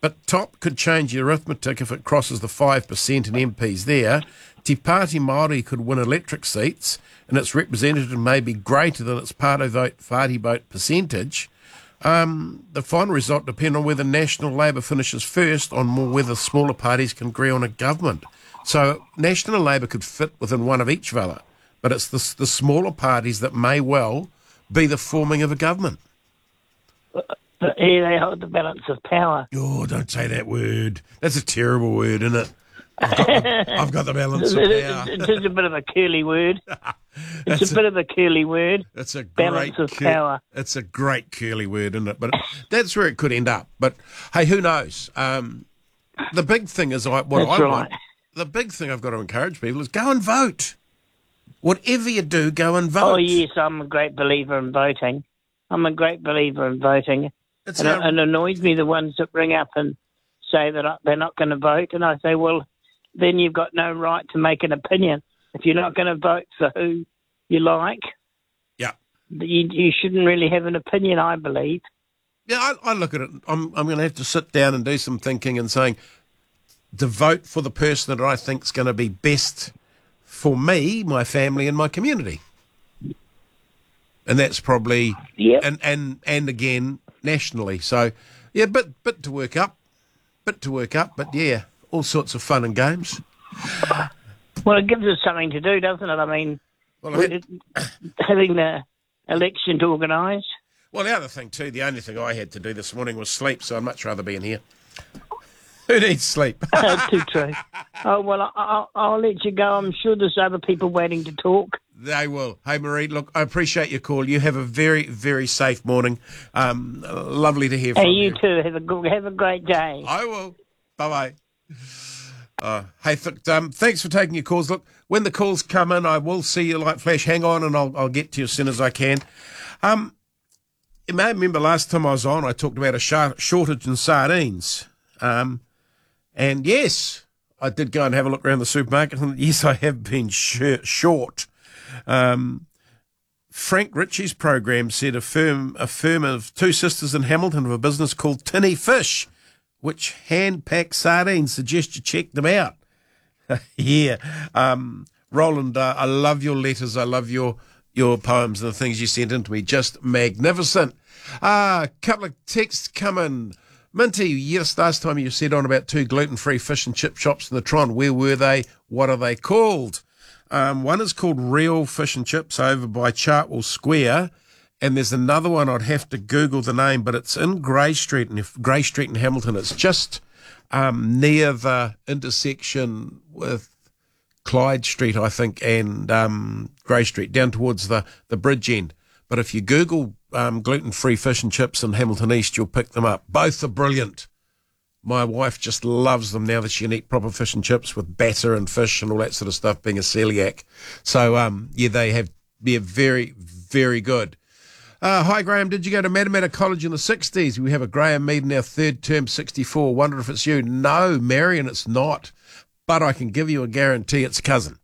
But top could change the arithmetic if it crosses the 5% in MPs there. Te Pāti Māori could win electric seats, and its representative may be greater than its party vote percentage. The final result depends on whether National Labour finishes first, on more whether smaller parties can agree on a government. So National Labour could fit within one of each fella, but it's the smaller parties that may well be the forming of a government. But here they hold the balance of power. Oh, don't say that word. That's a terrible word, isn't it? I've got the balance of power. It is a bit of a curly word. It's a bit of a curly word. It's a balance of power. It's a great curly word, isn't it? But that's where it could end up. But hey, who knows? The big thing is the big thing I've got to encourage people is go and vote. Whatever you do, go and vote. Oh yes, I'm a great believer in voting. It annoys me the ones that ring up and say that they're not going to vote, and I say, well, then you've got no right to make an opinion. If you're not going to vote for who you like, you shouldn't really have an opinion, I believe. Yeah, I look at it. I'm going to have to sit down and do some thinking and saying to vote for the person that I think is going to be best for me, my family, and my community. And that's probably and again nationally. So yeah, bit to work up, but yeah, all sorts of fun and games. Well, it gives us something to do, doesn't it? I mean, having the election to organise. Well, the other thing too, the only thing I had to do this morning was sleep, so I'd much rather be in here. Who needs sleep? Too true. Oh, well, I'll let you go. I'm sure there's other people waiting to talk. They will. Hey, Marie, look, I appreciate your call. You have a very, very safe morning. Lovely to hear from you. Hey, you too. Have a great day. I will. Bye-bye. Hey, thanks for taking your calls. Look, when the calls come in, I will see your light flash. Hang on, and I'll get to you as soon as I can. You may remember last time I was on, I talked about a shortage in sardines. And yes, I did go and have a look around the supermarket, and yes, I have been short. Frank Ritchie's program said a firm of two sisters in Hamilton have a business called Tinny Fish, which hand-pack sardines. Suggest you check them out. Yeah. Roland, I love your letters. I love your poems and the things you sent in to me. Just magnificent. A couple of texts coming. Minty, yes, last time you said on about two gluten-free fish and chip shops in the Tron. Where were they? What are they called? One is called Real Fish and Chips over by Chartwell Square, and there's another one I'd have to Google the name, but it's in Grey Street in Hamilton. It's just near the intersection with Clyde Street, I think, and Grey Street, down towards the bridge end. But if you Google gluten-free fish and chips in Hamilton East, you'll pick them up. Both are brilliant. My wife just loves them now that she can eat proper fish and chips with batter and fish and all that sort of stuff, being a celiac. So, they're very, very good. Hi, Graham. Did you go to Matamata College in the 60s? We have a Graham Mead in our third term, 64. Wonder if it's you. No, Marion, it's not. But I can give you a guarantee it's cousin.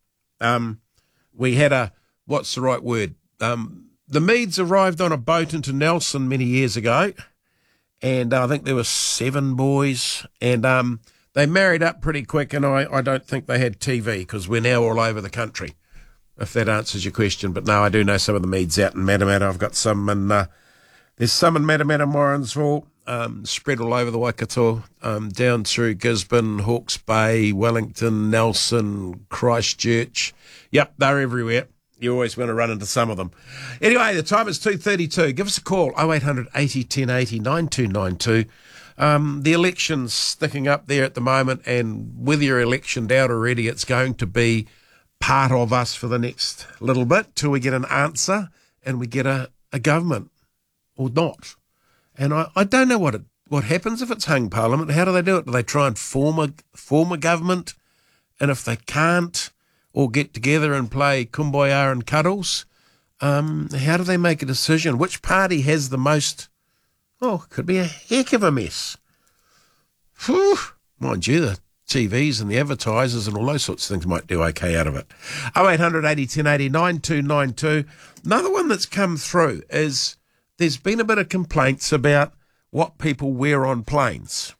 We had what's the right word? The Meads arrived on a boat into Nelson many years ago, and I think there were 7 boys, and they married up pretty quick, and I don't think they had TV because we're now all over the country, if that answers your question. But no, I do know some of the Meads out in Matamata. I've got some there's some in Matamata, Morrinsville, spread all over the Waikato, down through Gisborne, Hawke's Bay, Wellington, Nelson, Christchurch. Yep, they're everywhere. You always want to run into some of them. Anyway, the time is 2:32. Give us a call, 0800 80 1080 9292. The election's sticking up there at the moment, and whether you're electioned out already, it's going to be part of us for the next little bit till we get an answer and we get a government or not. And I don't know what happens if it's hung parliament. How do they do it? Do they try and form a government? And if they can't, or get together and play kumbaya and cuddles, how do they make a decision? Which party has the most? Oh, could be a heck of a mess. Whew. Mind you, the TVs and the advertisers and all those sorts of things might do okay out of it. 0800 80 1080 9292. Another one that's come through is there's been a bit of complaints about what people wear on planes.